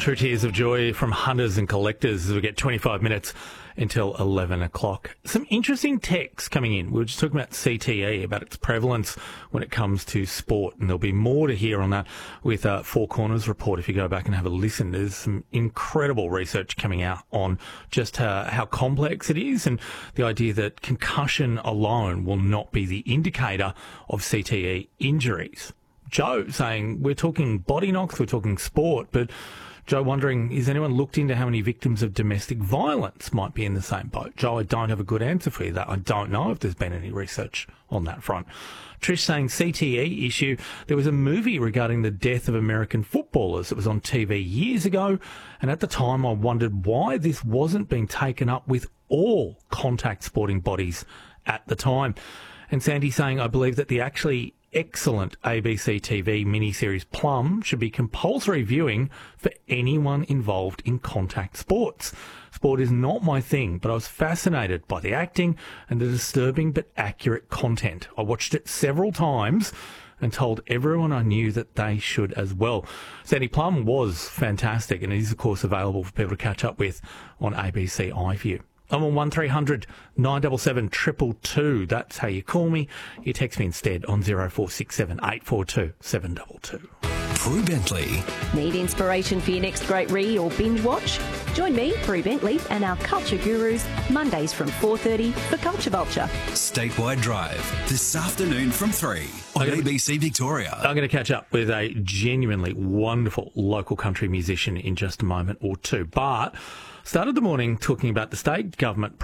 True tears of joy from hunters and collectors as we get 25 minutes until 11 o'clock. Some interesting texts coming in. We were just talking about CTE, about its prevalence when it comes to sport, and there'll be more to hear on that with Four Corners report if you go back and have a listen. There's some incredible research coming out on just how complex it is, and the idea that concussion alone will not be the indicator of CTE injuries. Joe saying, we're talking body knocks, we're talking sport, but Joe wondering, is anyone looked into how many victims of domestic violence might be in the same boat? Joe, I don't have a good answer for you. That I don't know if there's been any research on that front. Trish saying CTE issue. There was a movie regarding the death of American footballers. It was on TV years ago, and at the time I wondered why this wasn't being taken up with all contact sporting bodies at the time. And Sandy saying, I believe that the actually excellent ABC TV miniseries Plum should be compulsory viewing for anyone involved in contact sports. Sport is not my thing, but I was fascinated by the acting and the disturbing but accurate content. I watched it several times and told everyone I knew that they should as well. Sandy, Plum was fantastic, and it is, of course, available for people to catch up with on ABC iView. I'm on 1300 977 222. That's how you call me. You text me instead on 0467 842 722. Prue Bentley. Need inspiration for your next great read or binge watch? Join me, Prue Bentley, and our culture gurus Mondays from 4:30 for Culture Vulture. Statewide Drive this afternoon from 3 on ABC Victoria. I'm going to catch up with a genuinely wonderful local country musician in just a moment or two. But started the morning talking about the state government